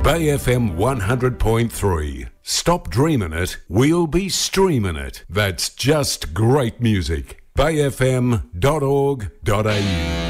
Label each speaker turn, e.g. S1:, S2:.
S1: Bay FM 100.3. Stop dreaming it, we'll be streaming it. That's just great music. bayfm.org.au